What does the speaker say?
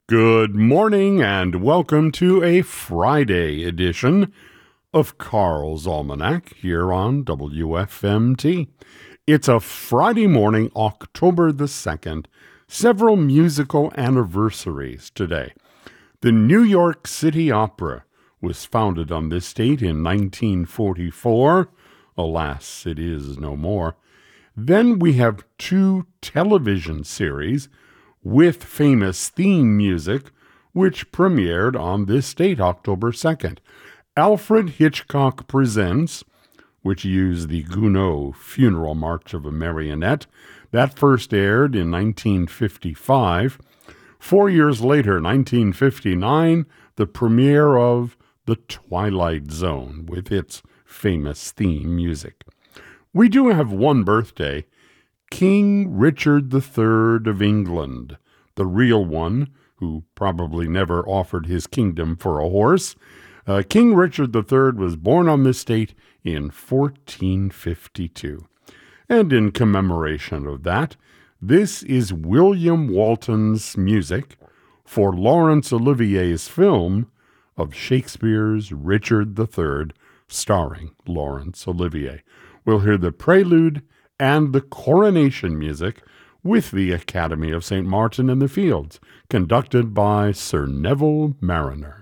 Good morning and welcome to a Friday edition of Carl's Almanac here on WFMT. It's a Friday morning, October the 2nd. Several musical anniversaries today. The New York City Opera was founded on this date in 1944. Alas, it is no more. Then we have two television series with famous theme music, which premiered on this date, October 2nd. Alfred Hitchcock Presents, which used the Gounod Funeral March of a Marionette. That first aired in 1955. 4 years later, 1959, the premiere of The Twilight Zone with its famous theme music. We do have one birthday. King Richard III of England, the real one, who probably never offered his kingdom for a horse. King Richard III was born on this date in 1452. And in commemoration of that, this is William Walton's music for Laurence Olivier's film of Shakespeare's Richard III, starring Laurence Olivier. We'll hear the prelude and the coronation music with the Academy of St. Martin in the Fields, conducted by Sir Neville Marriner.